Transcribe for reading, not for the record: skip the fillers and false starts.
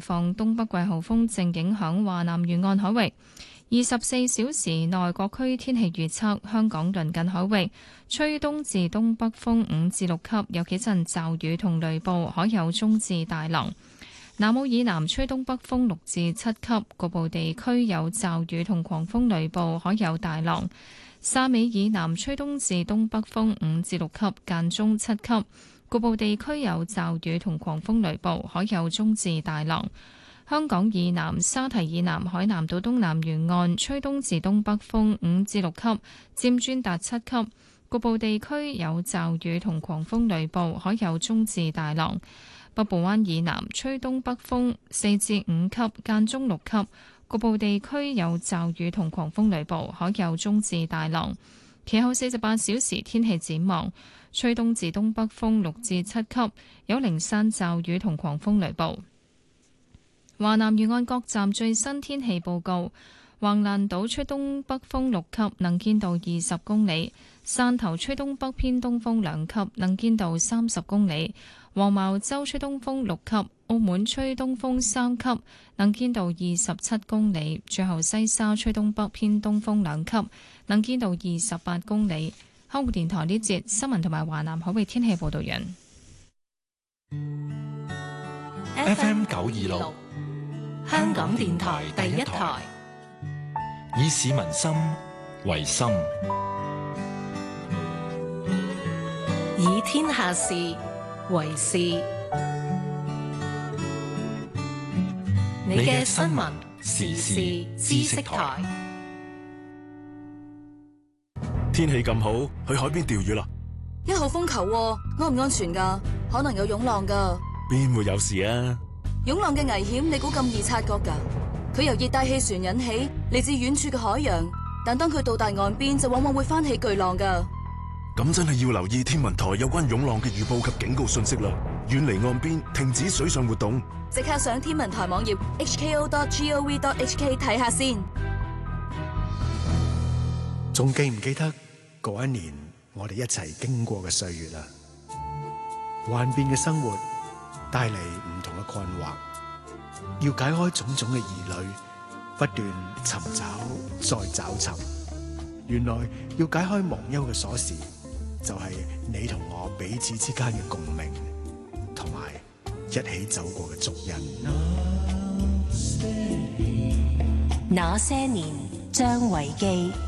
況東北季候風正影響華南沿岸海域。24小時內各區天氣預測：香港鄰近海域吹東至東北風5至6級，有幾陣驟雨同雷暴，海有中至大浪。南澳以南吹東北風6至7級，局部地區有驟雨同狂風雷暴，海有大浪。沙尾以南吹東至東北風5至6級，間中7級，局部地區有驟雨同狂風雷暴，海有中至大浪。香港以南、沙堤以南、海南島東南沿岸吹東至東北風5至6級，漸轉達7級，局部地區有驟雨同狂風雷暴，海有中至大浪。北部灣以南吹東北風4至5級，間中6級，局部地區有驟雨同狂風雷暴，海有中至大浪。其後48小時天氣展望：吹東至東北風6至7級，有零散驟雨同狂風雷暴。華南沿岸各站最新天氣報告：橫瀾島吹東北風6級，能見度20公里；汕頭吹東北偏東風2級，能見度30公里；黃茅洲吹東風6級，澳門吹東風3級，能見度27公里；最後西沙吹東北偏東風2級，能見度28公里。香港電台呢節新聞同埋華南海域天氣報道完。 FM 926香港電台第一台，以市民心為心， 以天下事為事。你嘅新聞時事知識台。 天氣咁好，去海邊釣魚啦 ！1號風球喎，安唔安全㗎？可能有湧浪㗎。 邊會有事啊？ 湧浪嘅危險，你估咁易察覺㗎？佢由熱帶氣旋引起，嚟自遠處嘅海洋，但當佢到達岸邊，就往往會翻起巨浪㗎。 咁真係要留意天文台有關湧浪嘅預報及警告信息啦！遠離岸邊，停止水上活動。 即刻上天文台網頁 hko.gov.hk 睇下先。 仲記唔記得嗰一年我哋一齊經過嘅歲月啊？幻變嘅生活帶嚟唔同嘅困惑，要解開種種嘅疑慮，不斷尋找再找尋。原來要解開忘憂嘅鎖匙，就係你同我彼此之間嘅共鳴，同埋一起走過嘅足印。 那些年，張維基。